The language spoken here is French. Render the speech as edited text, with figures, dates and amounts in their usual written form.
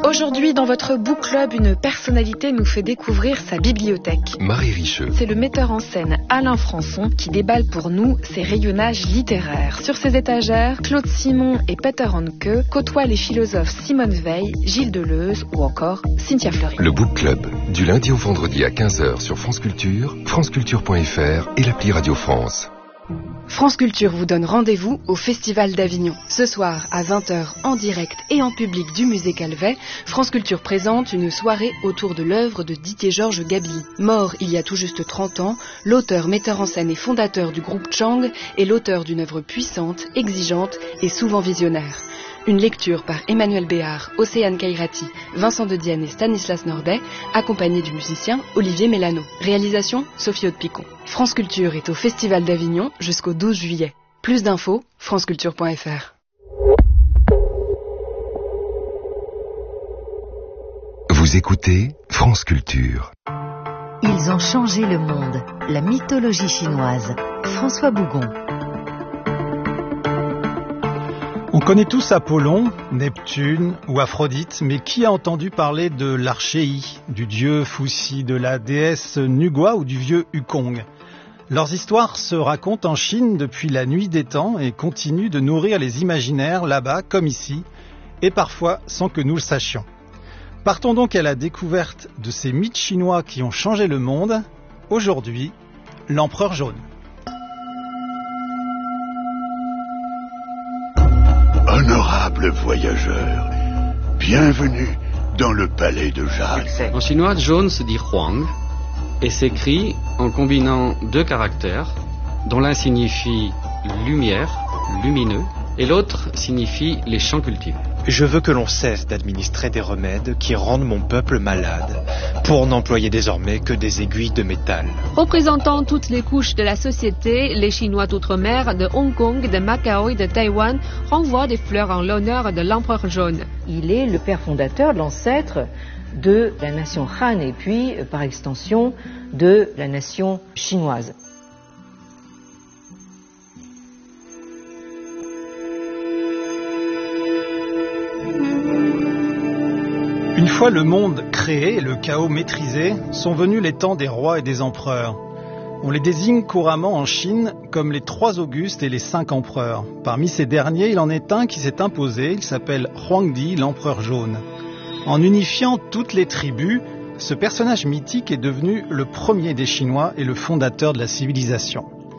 Aujourd'hui, dans votre book club, une personnalité nous fait découvrir sa bibliothèque. Marie Richeux. C'est le metteur en scène Alain Françon qui déballe pour nous ses rayonnages littéraires. Sur ses étagères, Claude Simon et Peter Handke côtoient les philosophes Simone Veil, Gilles Deleuze ou encore Cynthia Fleury. Le book club, du lundi au vendredi à 15h sur France Culture, franceculture.fr et l'appli Radio France. France Culture vous donne rendez-vous au Festival d'Avignon. Ce soir, à 20h, en direct et en public du musée Calvet, France Culture présente une soirée autour de l'œuvre de Didier-Georges Gabilly. Mort il y a tout juste 30 ans, l'auteur, metteur en scène et fondateur du groupe Chang est l'auteur d'une œuvre puissante, exigeante et souvent visionnaire. Une lecture par Emmanuel Béard, Océane Kairati, Vincent de Dienne et Stanislas Nordet, accompagné du musicien Olivier Mélano. Réalisation, Sophie Aude-Picon. France Culture est au Festival d'Avignon jusqu'au 12 juillet. Plus d'infos, franceculture.fr. Vous écoutez France Culture. Ils ont changé le monde. La mythologie chinoise. François Bougon. On connaît tous Apollon, Neptune ou Aphrodite, mais qui a entendu parler de l'Archéi, du dieu Fuxi, de la déesse Nugua ou du vieux Wukong ? Leurs histoires se racontent en Chine depuis la nuit des temps et continuent de nourrir les imaginaires là-bas comme ici, et parfois sans que nous le sachions. Partons donc à la découverte de ces mythes chinois qui ont changé le monde. Aujourd'hui, l'empereur jaune. Honorable voyageur, bienvenue dans le palais de Jade. En chinois, jaune se dit Huang et s'écrit en combinant deux caractères dont l'un signifie lumière, lumineux, et l'autre signifie les champs cultivés. Je veux que l'on cesse d'administrer des remèdes qui rendent mon peuple malade, pour n'employer désormais que des aiguilles de métal. Représentant toutes les couches de la société, les Chinois d'outre-mer, de Hong Kong, de Macao et de Taïwan renvoient des fleurs en l'honneur de l'empereur jaune. Il est le père fondateur, l'ancêtre de la nation Han et puis, par extension, de la nation chinoise. Une fois le monde créé et le chaos maîtrisé, sont venus les temps des rois et des empereurs. On les désigne couramment en Chine comme les 3 Augustes et les 5 empereurs. Parmi ces derniers, il en est un qui s'est imposé, il s'appelle Huangdi, l'empereur jaune. En unifiant toutes les tribus, ce personnage mythique est devenu le premier des Chinois et le fondateur de la civilisation.